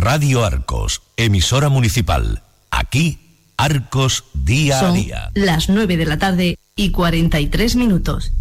Radio Arcos, emisora municipal. Aquí, Arcos día a día. Son las 9 de la tarde y 43 minutos.